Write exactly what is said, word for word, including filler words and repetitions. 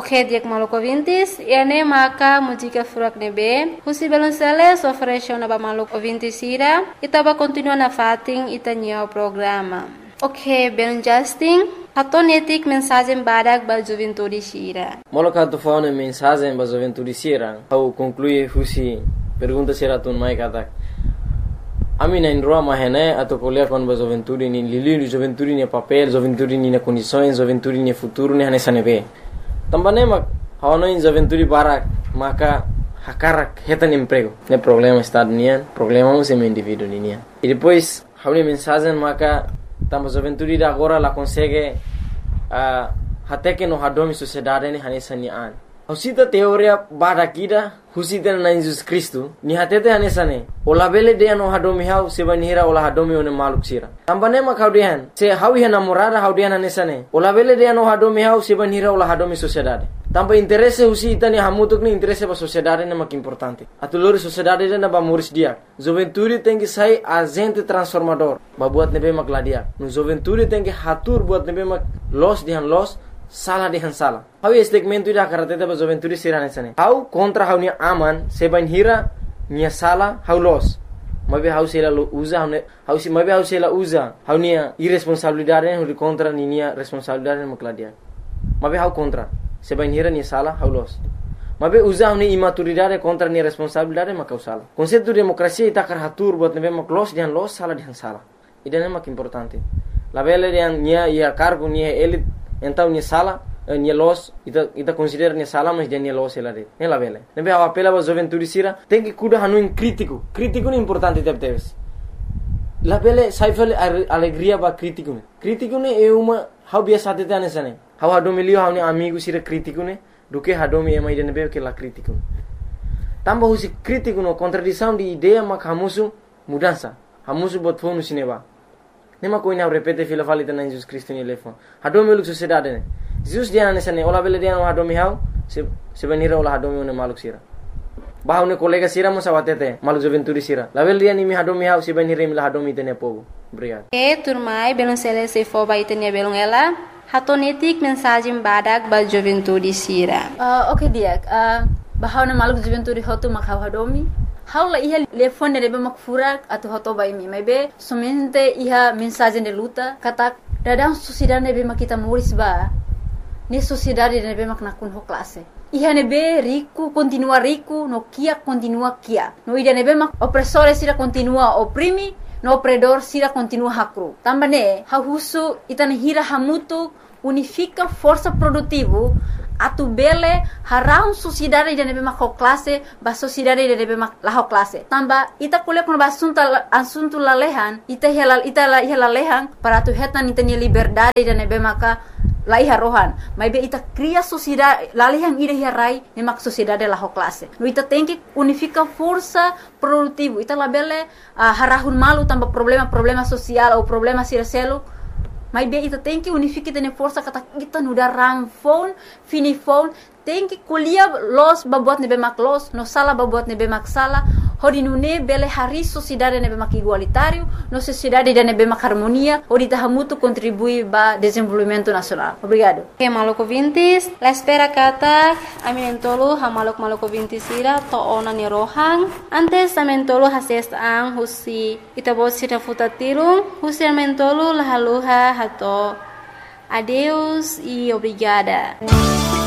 Ok, diak maluco ouvintes, e ane maka música furak nebe, husi belonceles ofereceu na ba maluco ouvintes ira, itaba continua na fating itanya o programa. Ok, ben Justin, hatonetik mensagem badak ba juventude sira. Moloka tu faune mensagem ba juventude sira, au conclui husi pergunta sira tun mai katak. Ami na indroa mahene atau kuliah kon ba juventude ni lili juventude ni papel, juventude ni na condições, juventude ni futuro ni hanesane be. Também mak hawano in juventude barak maka hakarak hetan emprego. Ne problema estado nian, problema um sem indivíduo nian. E depois hawni mensagem maka tamba juventude da agora la consegue uh, até que no hadomi sociedade ni hanesa ni an. Husita teoria barakida husita na Jesus Cristo ni hatete hanesane. Ola bele de no hadomi hau sebanira ola hadomi one maluk sira. Tambane mak haudian se hawi hana morada haudian hanesane. Ola bele de no hadomi hau sebanira ola hadomi sociedade. Tamba interesse husita ni hamutuk ni interesse ba sociedade ne mak importante. Atulori sociedade na ba muris dia. Juventude tem que sai agente transformador. Ba buat nebe mak ladia. No juventude tem que hatur buat nebe mak los dihan los salah dihan salah. Hau segmento ida karate ba juventude sirane sane. Hau kontra hau ni aman seban hira nia salah hau los. Mabe hau sela usa hau hau si mabe hau sela usa hau nia irresponsabilidade hau contra ni nia responsabilidade mak ladia. Mabe hau kontra seban hira nia salah hau los. Mabe usa hau ni imaturidade contra nia responsabilidade mak hau salah. Konsep demokrasia ita kar hatur buat nebe mak los dihan los salah dihan salah. Ida mak importante. La bele dihan nia ia cargo nia elite então nia sala nia los ita ita considera nia sala mas dia nia los ela de ela vele nebe a apela ba juventude sira tem que cuidar hanu in crítico crítico é importante teve teves la vele saifel alegria ba crítico ne crítico ne é uma how biasa tete anesane how hadomilio how ni amigo sira crítico ne do que hadomi é mais de nebe que la crítico tamba husi crítico no contradição de ideia mak hamusu mudança hamusu bot fonu sineba nema ko ina repete fila falita na Jesus Cristo ni lefon hadomi luk sociedade ne Jesus dia na sane ola bele dia no hadomi hau se se venira ola hadomi ne maluk sira bahau ne kolega sira mo sawatete maluk juventude sira la bele dia ni mi hadomi hau se venira mi la hadomi tene povo obrigado e turmai belon sele se fo ba itenia belon ela hatonetik mensagem badak ba juventude sira uh, okay dia uh, bahau ne maluk juventude hotu mak hadomi Haula iha telefone rebe mak furak atau hoto bai mi maybe somente iha mensagem de luta kata dadang sociedade nebe mak kita muris ba ni sociedade nebe mak nakun ho classe iha nebe rico continua rico no kia continua kia no ida nebe mak opressore sira continua oprimi no opredor sira continua hakru tambane ha husu itane hira hamutu unifica força produtivo atu bele harau sociedade de nebe mak classe ba sociedade de nebe mak la classe tamba ita kule kun ba assunto assunto la lehan ita helal ita la ihla lehan para tu hetan ita ni liberdade de nebe maka la iha rohan maybe ita cria sociedade la lehan ida hirai ne mak sociedade la classe no ita tem que unifica força produtivo ita la bele uh, harahun malu tamba problema problema social ou problema sircelo mas bem ita tem que unificar tene força kata kita nuda rang phone fini phone tem que kuliah los babuat nebe mak los no sala babuat nebe mak sala hodi nune bele hari sociedade nebe mak igualitário no sociedade de nebe mak harmonia hodi tahamutu contribui ba desenvolvimento nacional obrigado que maluco vintis la espera kata aminentolo ha maluk maluco vintis ira to ona ni rohang antes amentolo hases ang husi itabot sira futatiro husi amentolo la haluha hato adeus e obrigada.